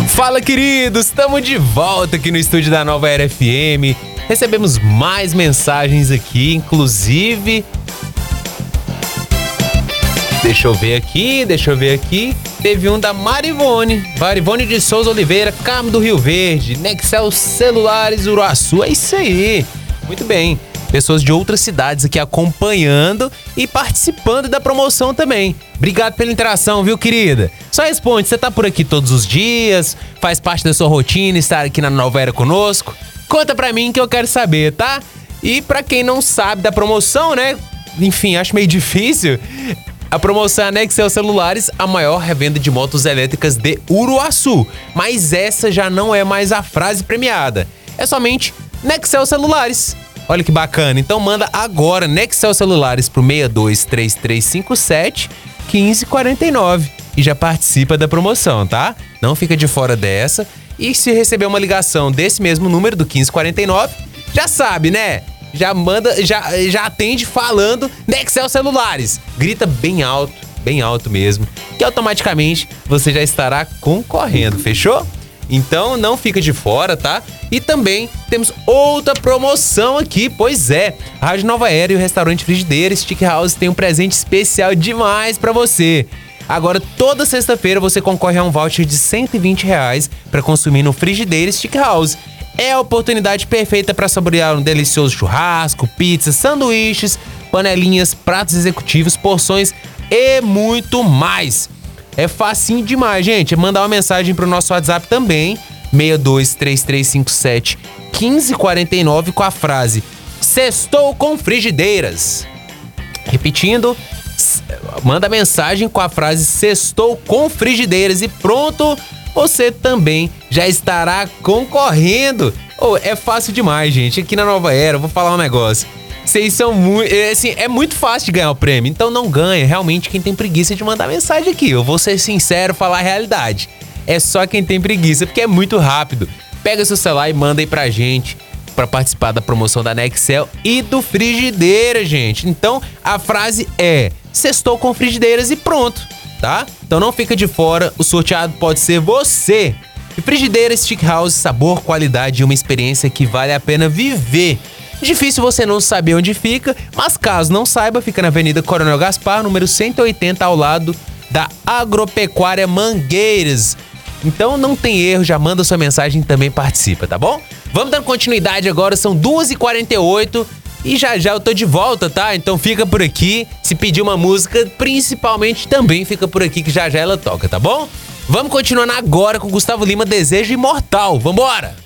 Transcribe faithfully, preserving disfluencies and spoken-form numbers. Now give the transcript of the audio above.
Fala, queridos! Estamos de volta aqui no estúdio da Nova Era F M. Recebemos mais mensagens aqui, inclusive... Deixa eu ver aqui, deixa eu ver aqui. Teve um da Marivone. Marivone de Souza Oliveira, Carmo do Rio Verde, Nexel Celulares, Uruaçu. É isso aí. Muito bem. Pessoas de outras cidades aqui acompanhando e participando da promoção também. Obrigado pela interação, viu, querida? Só responde, você tá por aqui todos os dias? Faz parte da sua rotina estar aqui na Nova Era conosco? Conta pra mim que eu quero saber, tá? E pra quem não sabe da promoção, né? Enfim, acho meio difícil. A promoção é a Nexel Celulares, a maior revenda de motos elétricas de Uruaçu. Mas essa já não é mais a frase premiada. É somente Nexel Celulares. Olha que bacana. Então manda agora Nexel Celulares pro seis dois três três cinco sete, um cinco quatro nove e já participa da promoção, tá? Não fica de fora dessa. E se receber uma ligação desse mesmo número, do um cinco quatro nove, já sabe, né? Já manda, já, já atende falando Nexel Celulares. Grita bem alto, bem alto mesmo, que automaticamente você já estará concorrendo, fechou? Então não fica de fora, tá? E também temos outra promoção aqui, pois é. A Rádio Nova Era e o restaurante Frigideira Stick House tem um presente especial demais pra você. Agora, toda sexta-feira você concorre a um voucher de cento e vinte reais para consumir no Frigideira Stick House. É a oportunidade perfeita para saborear um delicioso churrasco, pizza, sanduíches, panelinhas, pratos executivos, porções e muito mais. É facinho demais, gente. É mandar uma mensagem pro nosso WhatsApp também, seis dois três três cinco sete, um cinco quatro nove, com a frase Sextou com Frigideiras. Repetindo, manda mensagem com a frase Sextou com Frigideiras e pronto, você também já estará concorrendo. Oh, é fácil demais, gente. Aqui na Nova Era, eu vou falar um negócio. Vocês são muito... Assim, é muito fácil de ganhar o prêmio. Então não ganha realmente quem tem preguiça de mandar mensagem aqui. Eu vou ser sincero, falar a realidade. É só quem tem preguiça, porque é muito rápido. Pega seu celular e manda aí pra gente pra participar da promoção da Nexel e do Frigideira, gente. Então a frase é Sextou com Frigideiras e pronto, tá? Então não fica de fora, o sorteado pode ser você. E Frigideira Stick House, sabor, qualidade e uma experiência que vale a pena viver. Difícil você não saber onde fica, mas caso não saiba, fica na Avenida Coronel Gaspar, número cento e oitenta, ao lado da Agropecuária Mangueiras. Então não tem erro, já manda sua mensagem e também participa, tá bom? Vamos dando continuidade agora, são duas e quarenta e oito e já já eu tô de volta, tá? Então fica por aqui, se pedir uma música, principalmente também fica por aqui que já já ela toca, tá bom? Vamos continuando agora com Gustavo Lima, Desejo Imortal, vambora!